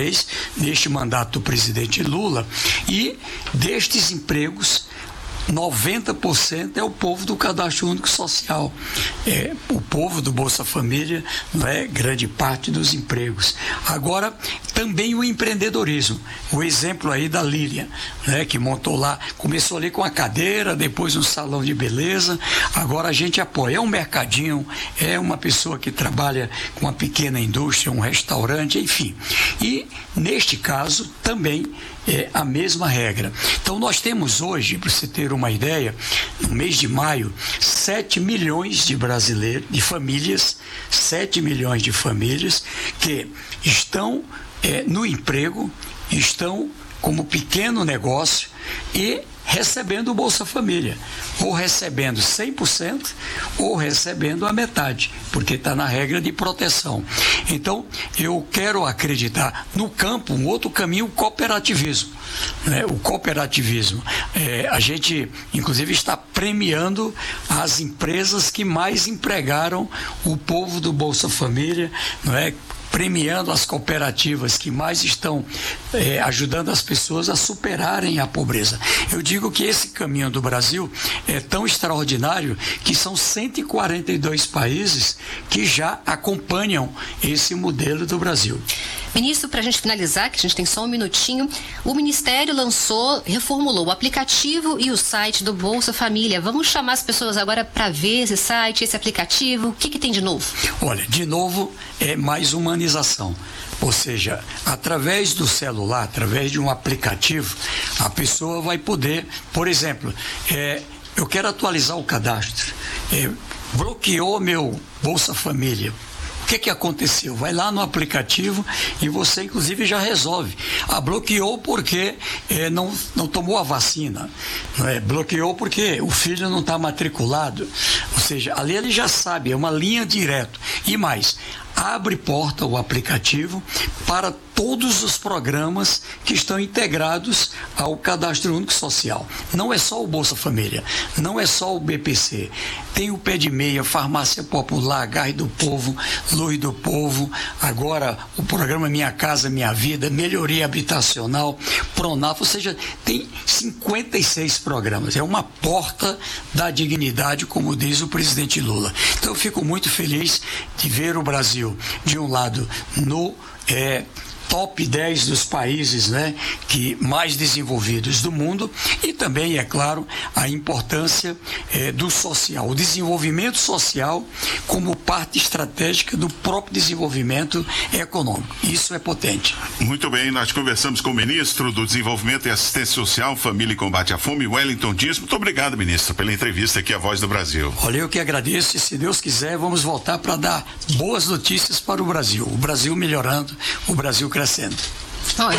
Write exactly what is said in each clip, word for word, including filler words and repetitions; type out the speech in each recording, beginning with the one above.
três, neste mandato do presidente Lula, e destes empregos, noventa por cento é o povo do Cadastro Único Social. É, o povo do Bolsa Família não é grande parte dos empregos. Agora, também o empreendedorismo. O exemplo aí da Lília, né, que montou lá, começou ali com a cadeira, depois um salão de beleza, agora a gente apoia. É um mercadinho, é uma pessoa que trabalha com uma pequena indústria, um restaurante, enfim. E, neste caso, também é a mesma regra. Então, nós temos hoje, para você ter uma ideia, no mês de maio, sete milhões de brasileiros, de famílias, sete milhões de famílias que estão é, no emprego, estão como pequeno negócio e recebendo o Bolsa Família, ou recebendo cem por cento, ou recebendo a metade, porque está na regra de proteção. Então, eu quero acreditar no campo, um outro caminho, o cooperativismo. Né? O cooperativismo. É, a gente, inclusive, está premiando as empresas que mais empregaram o povo do Bolsa Família, não é? Premiando as cooperativas que mais estão é, ajudando as pessoas a superarem a pobreza. Eu digo que esse caminho do Brasil é tão extraordinário que são cento e quarenta e dois países que já acompanham esse modelo do Brasil. Ministro, para a gente finalizar, que a gente tem só um minutinho, o Ministério lançou, reformulou o aplicativo e o site do Bolsa Família. Vamos chamar as pessoas agora para ver esse site, esse aplicativo. O que, que tem de novo? Olha, de novo, é mais humanização. Ou seja, através do celular, através de um aplicativo, a pessoa vai poder, por exemplo, é, eu quero atualizar o cadastro, é, bloqueou meu Bolsa Família. O que que aconteceu? Vai lá no aplicativo e você, inclusive, já resolve. Ah, bloqueou porque é, não, não tomou a vacina. Não é? Bloqueou porque o filho não está matriculado. Ou seja, ali ele já sabe, é uma linha direta. E mais, abre porta o aplicativo para todos os programas que estão integrados ao Cadastro Único Social. Não é só o Bolsa Família, não é só o B P C. Tem o Pé de Meia, Farmácia Popular, Gás do Povo, Luz do Povo, agora o programa Minha Casa Minha Vida, Melhoria Habitacional, Pronaf, ou seja, tem cinquenta e seis programas. É uma porta da dignidade, como diz o presidente Lula. Então eu fico muito feliz de ver o Brasil, de um lado, no é, top dez dos países, né, que mais desenvolvidos do mundo, e também, é claro, a importância é, do social, o desenvolvimento social como parte estratégica do próprio desenvolvimento econômico. Isso é potente. Muito bem, nós conversamos com o ministro do Desenvolvimento e Assistência Social, Família e Combate à Fome, Wellington Dias. Muito obrigado, ministro, pela entrevista aqui à Voz do Brasil. Olha, eu que agradeço, e se Deus quiser, vamos voltar para dar boas notícias para o Brasil. O Brasil melhorando, o Brasil crescendo. Olha.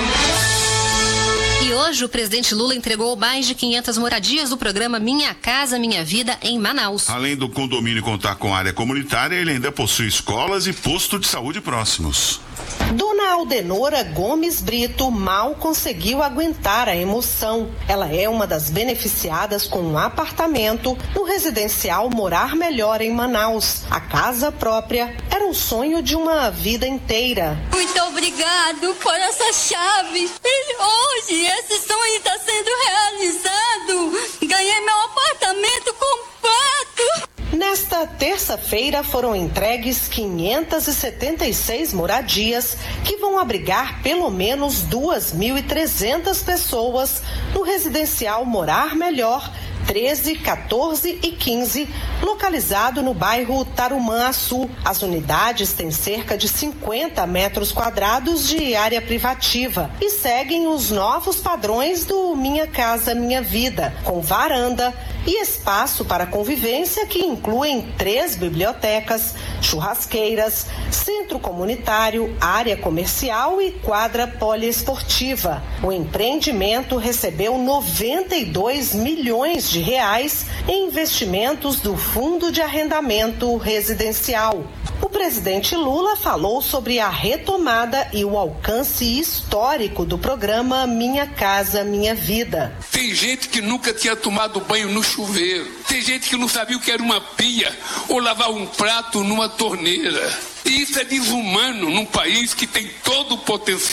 E hoje o presidente Lula entregou mais de quinhentas moradias do programa Minha Casa Minha Vida em Manaus. Além do condomínio contar com área comunitária, ele ainda possui escolas e posto de saúde próximos. Dona Aldenora Gomes Brito mal conseguiu aguentar a emoção. Ela é uma das beneficiadas com um apartamento no residencial Morar Melhor em Manaus. A casa própria era o sonho de uma vida inteira. Muito obrigado por essa chave. E hoje esse sonho está sendo realizado. Ganhei meu apartamento completo. Nesta terça-feira foram entregues quinhentas e setenta e seis moradias que vão abrigar pelo menos duas mil e trezentas pessoas no residencial Morar Melhor treze, quatorze e quinze, localizado no bairro Tarumã-Açu. As unidades têm cerca de cinquenta metros quadrados de área privativa e seguem os novos padrões do Minha Casa Minha Vida, com varanda e espaço para convivência que incluem três bibliotecas, churrasqueiras, centro comunitário, área comercial e quadra poliesportiva. O empreendimento recebeu noventa e dois milhões de reais em investimentos do Fundo de Arrendamento Residencial. O presidente Lula falou sobre a retomada e o alcance histórico do programa Minha Casa Minha Vida. Tem gente que nunca tinha tomado banho no chuveiro. Tem gente que não sabia o que era uma pia ou lavar um prato numa torneira. E isso é desumano num país que tem todo o potencial